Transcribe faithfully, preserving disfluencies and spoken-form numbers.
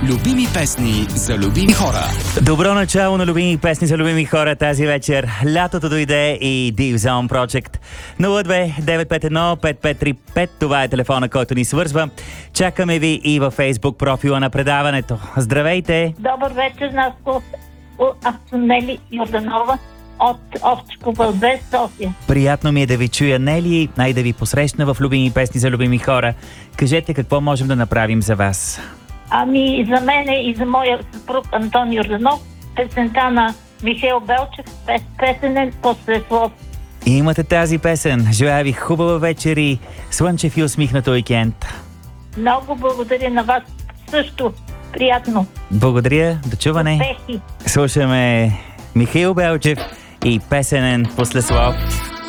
Любими песни за любими хора. Добро начало на любими песни за любими хора тази вечер. Лятото дойде и Deep Zone Project. нула две девет пет едно пет пет три пет. Това е телефона, който ни свързва. Чакаме ви и във Facebook профила на предаването. Здравейте! Добър вечер, Наско. Аз съм Нели Йорданова от Овчко Вълбе, София. Приятно ми е да ви чуя, Нели, най да ви посрещна в любими песни за любими хора. Кажете какво можем да направим за вас. Ами и за мене и за моя съпруг Антон Йорданов, песента на Михаил Белчев, пес, песенен после слов. И имате тази песен. Желая ви хубава вечер и слънчев и усмихнат уикенд. Много благодаря на вас. Също приятно. Благодаря, до чуване. Успехи. Слушаме Михаил Белчев и песенен после слов.